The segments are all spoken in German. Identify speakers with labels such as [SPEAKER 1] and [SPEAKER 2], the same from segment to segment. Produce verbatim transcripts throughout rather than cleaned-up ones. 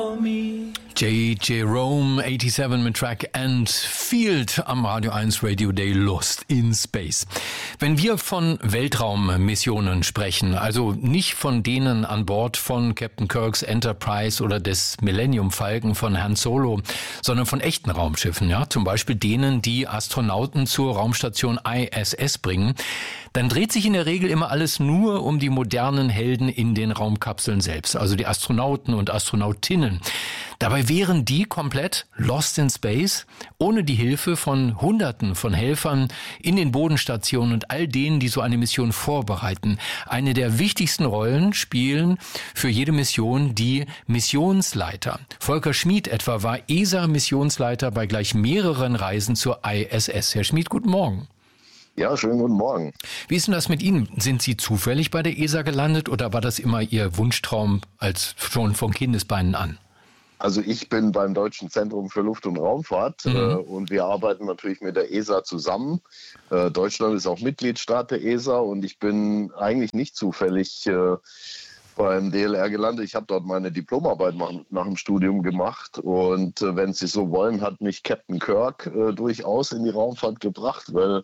[SPEAKER 1] J. Jerome siebenundachtzig mit Track and Field am Radio eins Radio Day Lost in Space. Wenn wir von Weltraummissionen sprechen, also nicht von denen an Bord von Captain Kirks Enterprise oder des Millennium Falcon von Han Solo, sondern von echten Raumschiffen, ja, zum Beispiel denen, die Astronauten zur Raumstation I S S bringen, dann dreht sich in der Regel immer alles nur um die modernen Helden in den Raumkapseln selbst, also die Astronauten und Astronautinnen. Dabei wären die komplett lost in space, ohne die Hilfe von Hunderten von Helfern in den Bodenstationen und all denen, die so eine Mission vorbereiten. Eine der wichtigsten Rollen spielen für jede Mission die Missionsleiter. Volker Schmid etwa war E S A-Missionsleiter bei gleich mehreren Reisen zur I S S. Herr Schmid, guten Morgen.
[SPEAKER 2] Ja, schönen guten Morgen.
[SPEAKER 1] Wie ist denn das mit Ihnen? Sind Sie zufällig bei der E S A gelandet oder war das immer Ihr Wunschtraum als schon von Kindesbeinen an?
[SPEAKER 2] Also ich bin beim Deutschen Zentrum für Luft- und Raumfahrt mhm. äh, und wir arbeiten natürlich mit der E S A zusammen. Äh, Deutschland ist auch Mitgliedstaat der E S A und ich bin eigentlich nicht zufällig äh, beim D L R gelandet. Ich habe dort meine Diplomarbeit nach, nach dem Studium gemacht und äh, wenn Sie so wollen, hat mich Captain Kirk äh, durchaus in die Raumfahrt gebracht, weil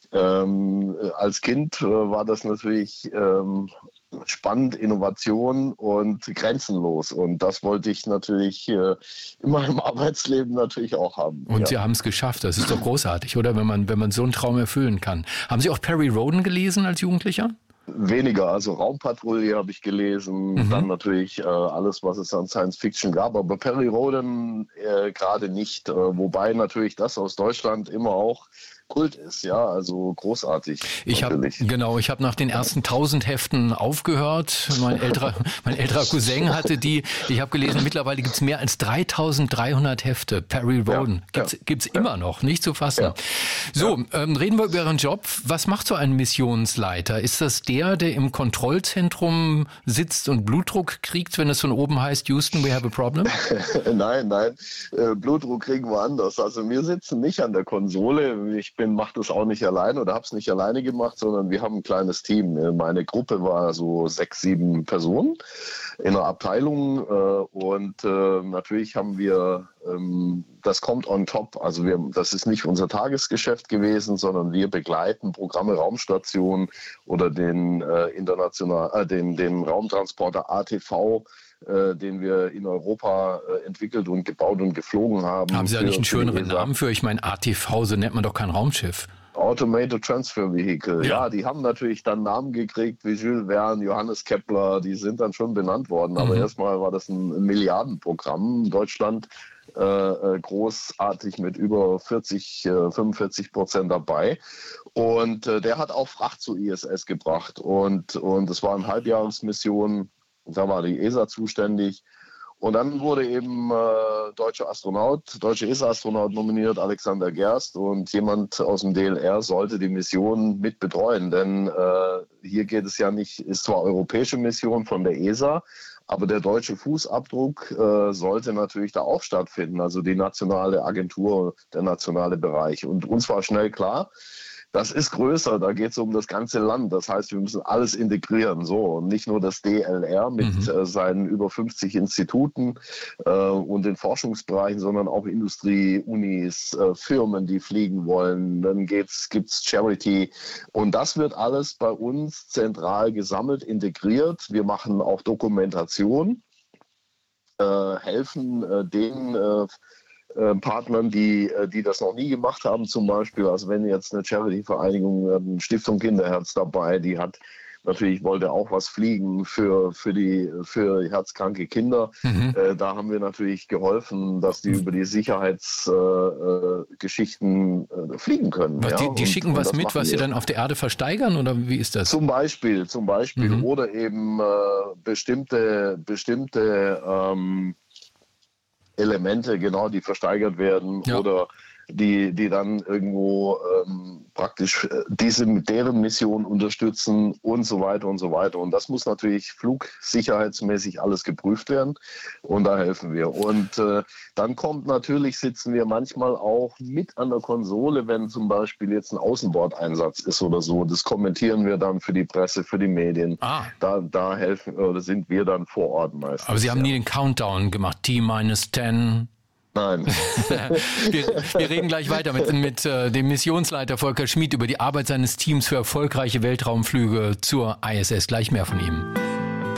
[SPEAKER 2] ähm, als Kind äh, war das natürlich ähm, spannend, Innovation und grenzenlos. Und das wollte ich natürlich äh, immer im Arbeitsleben natürlich auch haben.
[SPEAKER 1] Und
[SPEAKER 2] ja.
[SPEAKER 1] Sie haben es geschafft. Das ist doch großartig, oder? Wenn man, wenn man so einen Traum erfüllen kann. Haben Sie auch Perry Rhodan gelesen als Jugendlicher?
[SPEAKER 2] Weniger, also Raumpatrouille habe ich gelesen, mhm. dann natürlich äh, alles, was es an Science Fiction gab, aber Perry Rhodan äh, gerade nicht, äh, wobei natürlich das aus Deutschland immer auch Kult ist, ja, also großartig.
[SPEAKER 1] Ich habe genau, ich habe nach den ersten tausend Heften aufgehört. Mein älterer, mein älterer Cousin hatte die. Ich habe gelesen, mittlerweile gibt es mehr als dreitausenddreihundert Hefte. Perry Rhodan ja, gibt's, ja, gibt's ja. immer noch, nicht zu fassen. Ja. So, ja. Ähm, reden wir über Ihren Job. Was macht so ein Missionsleiter? Ist das der, der im Kontrollzentrum sitzt und Blutdruck kriegt, wenn es von oben heißt, Houston, we have a problem?
[SPEAKER 2] nein, nein, äh, Blutdruck kriegen wir anders. Also wir sitzen nicht an der Konsole. Ich bin, mache das auch nicht alleine oder habe es nicht alleine gemacht, sondern wir haben ein kleines Team. Meine Gruppe war so sechs, sieben Personen in einer Abteilung äh, und äh, natürlich haben wir, ähm, das kommt on top, also wir, das ist nicht unser Tagesgeschäft gewesen, sondern wir begleiten Programme Raumstation oder den äh, international, äh, den, den Raumtransporter A T V, Äh, den wir in Europa äh, entwickelt und gebaut und geflogen haben.
[SPEAKER 1] Haben Sie da nicht einen schöneren Namen für? Ich meine, A T V, so nennt man doch kein Raumschiff.
[SPEAKER 2] Automated Transfer Vehicle. Ja. ja, die haben natürlich dann Namen gekriegt wie Jules Verne, Johannes Kepler, die sind dann schon benannt worden. Aber mhm. erstmal war das ein Milliardenprogramm. Deutschland äh, großartig mit über vierzig, fünfundvierzig Prozent dabei. Und äh, der hat auch Fracht zur I S S gebracht. Und, und es war eine Halbjahresmission. Da war die E S A zuständig. Und dann wurde eben äh, deutscher Astronaut, deutsche E S A-Astronaut nominiert, Alexander Gerst. Und jemand aus dem D L R sollte die Mission mit betreuen. Denn äh, hier geht es ja nicht, ist zwar europäische Mission von der E S A, aber der deutsche Fußabdruck äh, sollte natürlich da auch stattfinden. Also die nationale Agentur, der nationale Bereich. Und uns war schnell klar, das ist größer, da geht es um das ganze Land. Das heißt, wir müssen alles integrieren. So, und nicht nur das D L R mit mhm. äh, seinen über fünfzig Instituten äh, und den Forschungsbereichen, sondern auch Industrie, Unis, äh, Firmen, die fliegen wollen. Dann gibt's, gibt's Charity. Und das wird alles bei uns zentral gesammelt, integriert. Wir machen auch Dokumentation, äh, helfen äh, denen, äh, Partnern, die, die das noch nie gemacht haben, zum Beispiel, also wenn jetzt eine Charity-Vereinigung, Stiftung Kinderherz dabei, die hat natürlich, wollte auch was fliegen für, für die für herzkranke Kinder. Mhm. Äh, da haben wir natürlich geholfen, dass die über die Sicherheitsgeschichten äh, äh, fliegen können.
[SPEAKER 1] Was,
[SPEAKER 2] ja?
[SPEAKER 1] Die, die
[SPEAKER 2] und,
[SPEAKER 1] schicken
[SPEAKER 2] und
[SPEAKER 1] was mit, was sie dann auf der Erde versteigern, oder wie ist das?
[SPEAKER 2] Zum Beispiel, zum Beispiel. Mhm. Oder eben äh, bestimmte, bestimmte ähm, Elemente, genau, die versteigert werden, ja. oder die, die dann irgendwo ähm, praktisch diese deren Mission unterstützen und so weiter und so weiter. Und das muss natürlich flugsicherheitsmäßig alles geprüft werden und da helfen wir. Und äh, dann kommt natürlich, sitzen wir manchmal auch mit an der Konsole, wenn zum Beispiel jetzt ein Außenbordeinsatz ist oder so. Das kommentieren wir dann für die Presse, für die Medien. Ah. Da, da helfen oder sind wir dann vor Ort meistens.
[SPEAKER 1] Aber Sie haben nie den Countdown gemacht, T minus zehn.
[SPEAKER 2] Nein.
[SPEAKER 1] wir, wir reden gleich weiter mit, mit äh, dem Missionsleiter Volker Schmid über die Arbeit seines Teams für erfolgreiche Weltraumflüge zur I S S. Gleich mehr von ihm.